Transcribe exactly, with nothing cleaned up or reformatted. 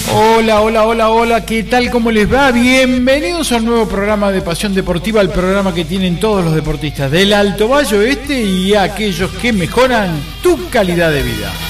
Hola, hola, hola, hola, ¿qué tal? ¿Cómo les va? Bienvenidos a un nuevo programa de Pasión Deportiva, el programa que tienen todos los deportistas del Alto Valle Oeste y aquellos que mejoran tu calidad de vida.